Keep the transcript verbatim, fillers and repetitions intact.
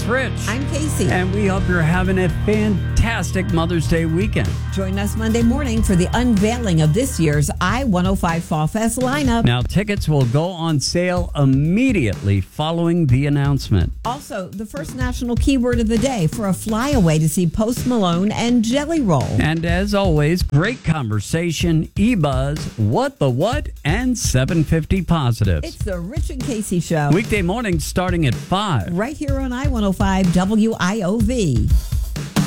It's Rich. I'm Casey. And we hope you're having a fantastic Mother's Day weekend. Join us Monday morning for the unveiling of this year's I one oh five Fall Fest lineup. Now, tickets will go on sale immediately following the announcement. Also, the first national keyword of the day for a flyaway to see Post Malone and Jelly Roll. And as always, great conversation, e-buzz, what the what, and seven fifty positives. It's the Rich and Casey Show. Weekday mornings starting at five. Right here on I one oh five W I O V.